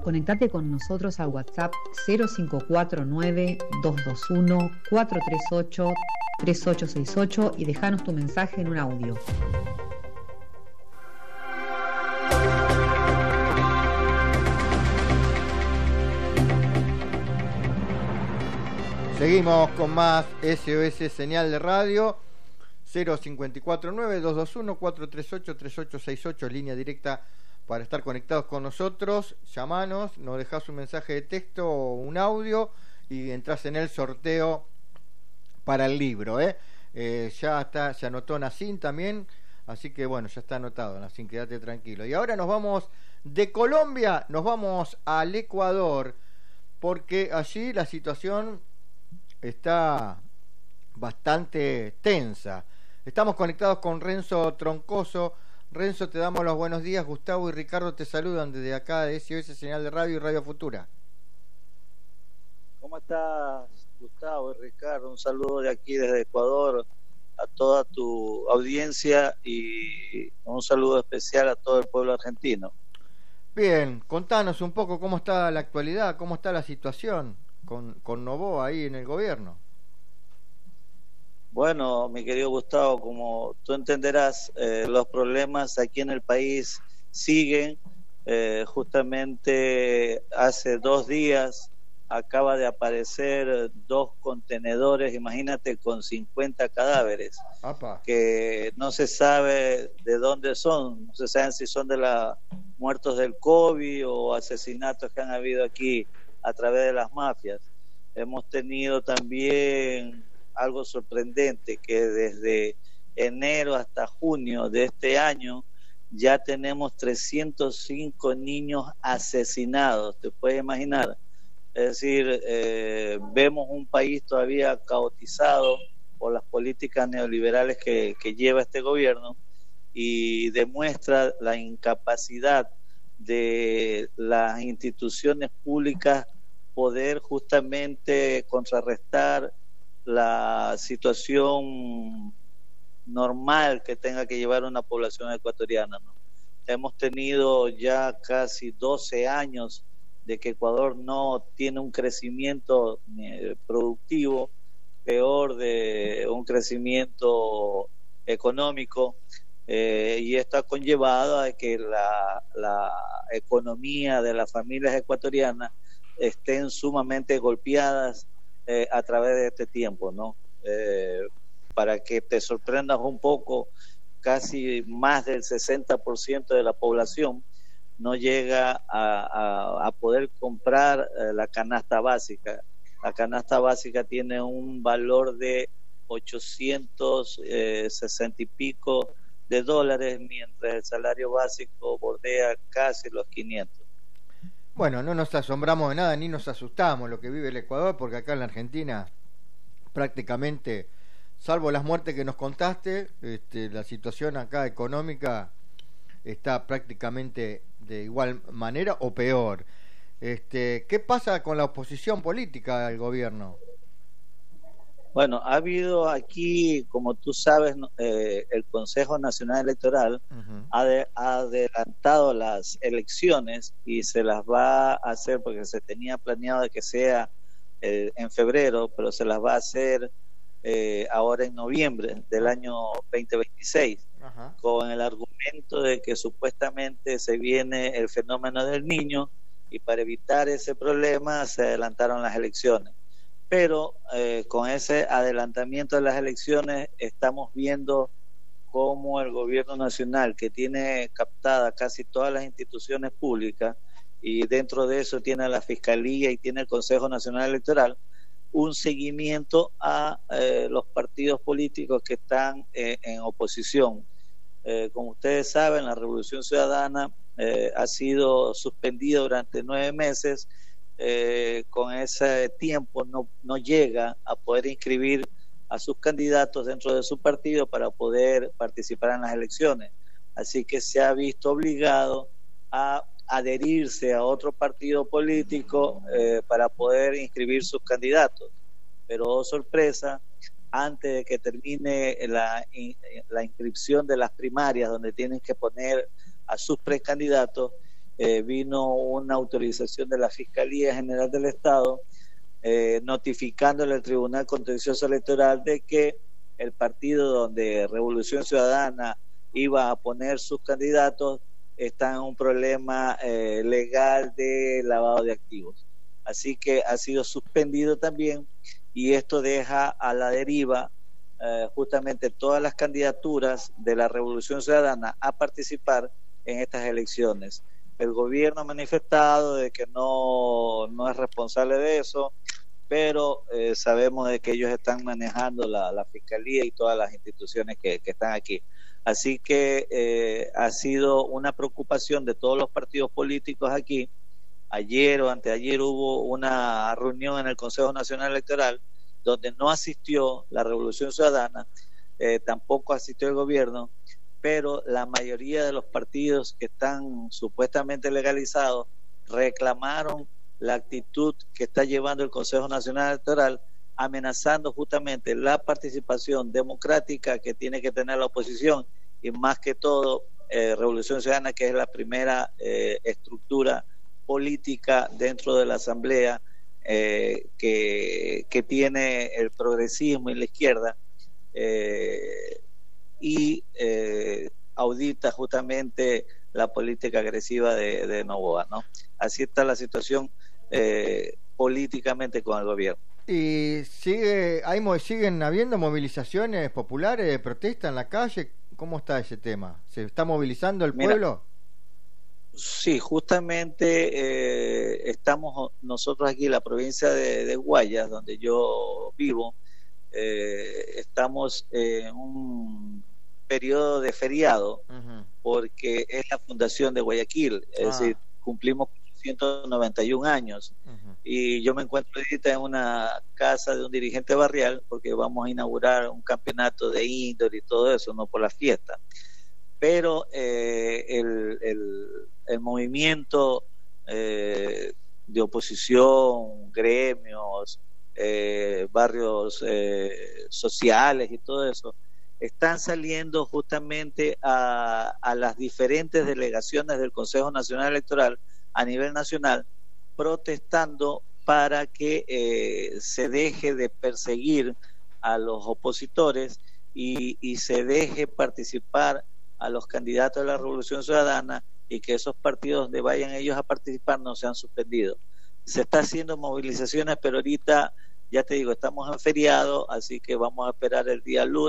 Conectate con nosotros al WhatsApp 0549-221-438-3868 y dejanos tu mensaje en un audio. Seguimos con más SOS Señal de Radio. 0549-221-438-3868, línea directa para estar conectados con nosotros. Llamanos, nos dejás un mensaje de texto o un audio y entras en el sorteo para el libro. Ya está, se anotó Nacín también, así que bueno, ya está anotado, Nacín, quédate tranquilo. Y ahora nos vamos de Colombia, nos vamos al Ecuador, porque allí la situación está bastante tensa. Estamos conectados con Renzo Troncoso. Renzo, te damos los buenos días. Gustavo y Ricardo te saludan desde acá de SOS Señal de Radio y Radio Futura. ¿Cómo estás, Gustavo y Ricardo? Un saludo de aquí desde Ecuador a toda tu audiencia y un saludo especial a todo el pueblo argentino. Bien, contanos un poco cómo está la actualidad, cómo está la situación con Noboa ahí en el gobierno. Bueno, mi querido Gustavo, como tú entenderás, los problemas aquí en el país siguen. Justamente hace 2 días acaba de aparecer 2 contenedores, imagínate, con 50 cadáveres. ¡Apa! Que no se sabe de dónde son, no se sabe si son de los muertos del COVID o asesinatos que han habido aquí a través de las mafias. Hemos tenido también algo sorprendente, que desde enero hasta junio de este año ya tenemos 305 niños asesinados, ¿te puedes imaginar? Es decir, vemos un país todavía caotizado por las políticas neoliberales que lleva este gobierno y demuestra la incapacidad de las instituciones públicas poder justamente contrarrestar la situación normal que tenga que llevar una población ecuatoriana, ¿no? Hemos tenido ya casi 12 años de que Ecuador no tiene un crecimiento productivo, peor de un crecimiento económico, y esto ha conllevado a que la economía de las familias ecuatorianas estén sumamente golpeadas a través de este tiempo, ¿no? Para que te sorprendas un poco, casi más del 60% de la población no llega a poder comprar la canasta básica. La canasta básica tiene un valor de 860 y pico de dólares, mientras el salario básico bordea casi los 500. Bueno, no nos asombramos de nada ni nos asustamos lo que vive el Ecuador, porque acá en la Argentina prácticamente, salvo las muertes que nos contaste, la situación acá económica está prácticamente de igual manera o peor. ¿Qué pasa con la oposición política al gobierno? Bueno, ha habido aquí, como tú sabes, el Consejo Nacional Electoral ha adelantado las elecciones y se las va a hacer, porque se tenía planeado de que sea en febrero, pero se las va a hacer ahora en noviembre del año 2026, con el argumento de que supuestamente se viene el fenómeno del Niño y para evitar ese problema se adelantaron las elecciones. Pero con ese adelantamiento de las elecciones estamos viendo cómo el gobierno nacional, que tiene captada casi todas las instituciones públicas, y dentro de eso tiene la Fiscalía y tiene el Consejo Nacional Electoral, un seguimiento a los partidos políticos que están en oposición. Como ustedes saben, la Revolución Ciudadana ha sido suspendida durante 9 meses. Con ese tiempo no llega a poder inscribir a sus candidatos dentro de su partido para poder participar en las elecciones. Así que se ha visto obligado a adherirse a otro partido político para poder inscribir sus candidatos. Pero, oh sorpresa, antes de que termine la inscripción de las primarias, donde tienen que poner a sus precandidatos, vino una autorización de la Fiscalía General del Estado notificándole al Tribunal Contencioso Electoral de que el partido donde Revolución Ciudadana iba a poner sus candidatos está en un problema legal de lavado de activos. Así que ha sido suspendido también, y esto deja a la deriva justamente todas las candidaturas de la Revolución Ciudadana a participar en estas elecciones. El gobierno ha manifestado de que no es responsable de eso, pero sabemos de que ellos están manejando la Fiscalía y todas las instituciones que están aquí. Así que ha sido una preocupación de todos los partidos políticos aquí. Ayer o anteayer hubo una reunión en el Consejo Nacional Electoral donde no asistió la Revolución Ciudadana, tampoco asistió el gobierno, pero la mayoría de los partidos que están supuestamente legalizados reclamaron la actitud que está llevando el Consejo Nacional Electoral, amenazando justamente la participación democrática que tiene que tener la oposición, y más que todo Revolución Ciudadana, que es la primera estructura política dentro de la Asamblea que tiene el progresismo y la izquierda, y audita justamente la política agresiva de Noboa, ¿no? Así está la situación políticamente con el gobierno. ¿Y siguen habiendo movilizaciones populares de protesta en la calle? ¿Cómo está ese tema? ¿Se está movilizando el pueblo? Sí, justamente estamos nosotros aquí en la provincia de Guayas, donde yo vivo, estamos en un periodo de feriado, porque es la fundación de Guayaquil, es decir, cumplimos 191 años, y yo me encuentro ahorita en una casa de un dirigente barrial, porque vamos a inaugurar un campeonato de indoor y todo eso, no por la fiesta, pero el movimiento de oposición, gremios, barrios sociales y todo eso, están saliendo justamente a las diferentes delegaciones del Consejo Nacional Electoral a nivel nacional, protestando para que se deje de perseguir a los opositores y se deje participar a los candidatos de la Revolución Ciudadana, y que esos partidos donde vayan ellos a participar no sean suspendidos. Se está haciendo movilizaciones, pero ahorita, ya te digo, estamos en feriado, así que vamos a esperar el día lunes.